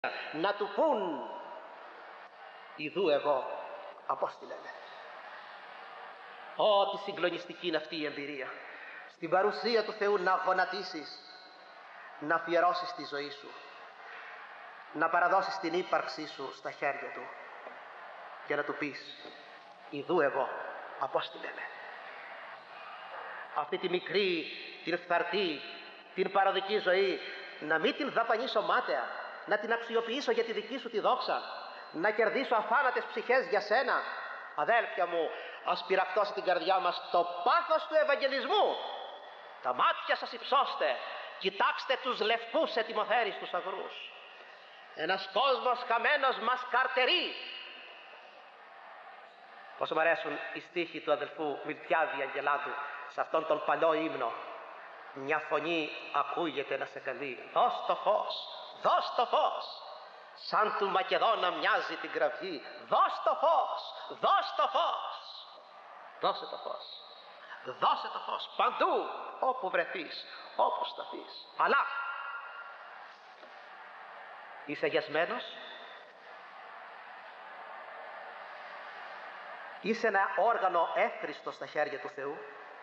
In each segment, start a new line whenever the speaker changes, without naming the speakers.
να του πούν «Ιδού εγώ απόστηλε». Ω, τι συγκλονιστική είναι αυτή η εμπειρία, στην παρουσία του Θεού να γονατίσεις, να αφιερώσεις τη ζωή σου, να παραδώσεις την ύπαρξή σου στα χέρια Του και να Του πεις «Ιδού εγώ απόστηλε με». Αυτή τη μικρή, την φθαρτή, την παροδική ζωή να μην την δαπανίσω μάταια, να την αξιοποιήσω για τη δική σου τη δόξα, να κερδίσω αθάνατες ψυχές για σένα. Αδέλφια μου, ας πυρακτώσει την καρδιά μας το πάθος του Ευαγγελισμού. Τα μάτια σας υψώστε, κοιτάξτε τους λευκούς ετοιμοθέρεις τους αγρούς. Ένας κόσμος χαμένος μας καρτερεί. Πόσο μ' αρέσουν οι στίχοι του αδελφού Μιλτιάδη Αγγελάτου σε αυτόν τον παλιό ύμνο. Μια φωνή ακούγεται να σε καλεί, δώσ' το φως, δώσ' το φως. Σαν του Μακεδόνα μοιάζει την κραυγή, δώσ' το φως, δώσ' το φως. Δώσε το φως, δώσε το φως παντού, όπου βρεθείς, όπου σταθείς. Αλλά είσαι αγιασμένος, είσαι ένα όργανο εύχριστο στα χέρια του Θεού,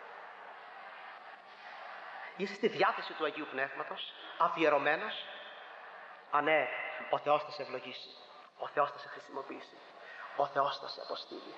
είσαι στη διάθεση του Αγίου Πνεύματος, αφιερωμένος. Α, ναι, ο Θεός θα σε ευλογήσει, ο Θεός θα σε χρησιμοποιήσει, ο Θεός θα σε αποστείλει.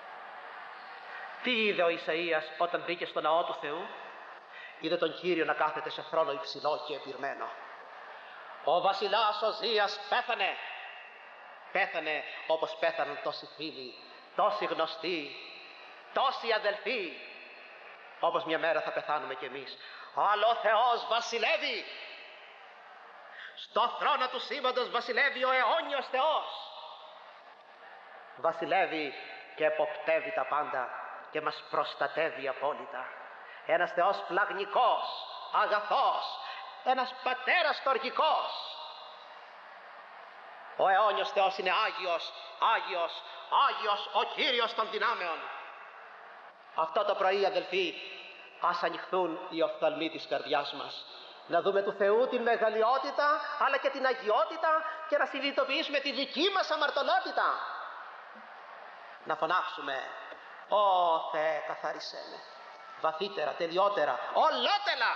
Τι είδε ο Ισαΐας όταν μπήκε στο ναό του Θεού? Είδε τον Κύριο να κάθεται σε θρόνο υψηλό και επιρμένο. Ο βασιλιάς Οσίας πέθανε. Πέθανε όπως πέθαναν τόσοι φίλοι, τόσοι γνωστοί, τόσοι αδελφοί, όπως μια μέρα θα πεθάνουμε κι εμείς. Αλλά ο Θεός βασιλεύει. Στο θρόνο του σύμπαντος βασιλεύει ο αιώνιος Θεός. Βασιλεύει και εποπτεύει τα πάντα και μας προστατεύει απόλυτα. Ένας Θεός πλαγνικός, αγαθός, ένας πατέρας στοργικός. Ο αιώνιος Θεός είναι Άγιος, Άγιος, Άγιος ο Κύριος των δυνάμεων. Αυτό το πρωί, αδελφοί, ας ανοιχθούν οι οφθαλμοί της καρδιάς μας, να δούμε του Θεού την μεγαλειότητα αλλά και την αγιότητα και να συνειδητοποιήσουμε τη δική μας αμαρτωλότητα. Να φωνάξουμε «Ω Θεέ, καθάρισέ με βαθύτερα, τελειότερα, ολότελα».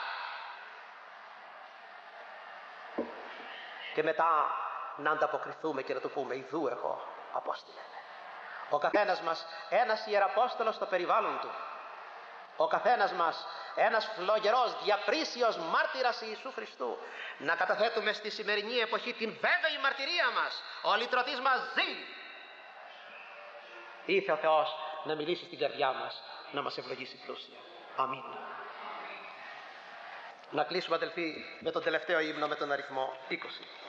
Και μετά να ανταποκριθούμε και να του πούμε «Ιδού εγώ απόστηλε με». Ο καθένας μας ένας ιεραπόστολος στο περιβάλλον του. Ο καθένας μας ένας φλογερός, διαπρίσιος μάρτυρας Ιησού Χριστού. Να καταθέτουμε στη σημερινή εποχή την βέβαιη μαρτυρία μας. Ο λυτρωτής μας ζει. Ήθε ο Θεός να μιλήσει στην καρδιά μας, να μας ευλογήσει πλούσια. Αμήν. Να κλείσουμε, αδελφοί, με τον τελευταίο ύμνο, με τον αριθμό 20.